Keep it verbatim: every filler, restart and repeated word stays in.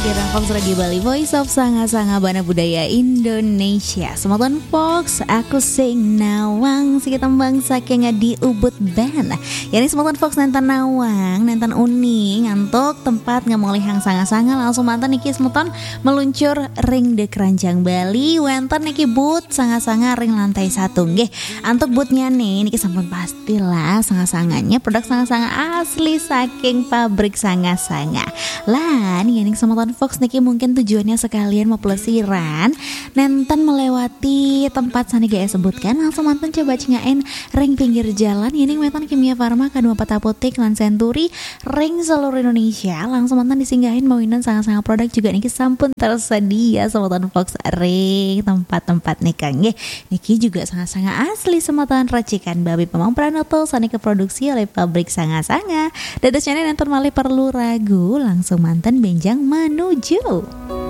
siaran Fox Radio Bali, Voice of Sanga-Sanga Bana Budaya Indonesia. Semoton Fox, aku sing nawang sikit tembang saking di Ubud Band. Yani semoton Fox nentan nawang, nentan uning ngantuk tempat ngamoli hang sanga-sanga langsung mantan niki semoton meluncur ring de keranjang Bali. Wenten niki but sanga-sanga ring lantai satu. Nggih, antuk butnya nih niki sampun pastilah sanga-sanganya produk sanga-sanga asli saking pabrik sanga-sanga. Lah, nih yang semoton Fox niki mungkin tujuannya sekalian mau pelesiran nenten melewati tempat sana gaya sebutkan langsung mantan coba cengain ring pinggir jalan ini wetan Kimia Farma K dua puluh empat apotek lan Century ring seluruh Indonesia langsung mantan disinggahin mawinan sangat-sangat produk juga niki sampun tersedia semoton Fox ring tempat-tempat nikah nggih niki juga sangat-sangat asli semoton racikan Babi Pemang Pranoto sana produksi oleh pabrik sanga-sanga dadasnya nenten malih perlu ragu langsung mantan benjang menuju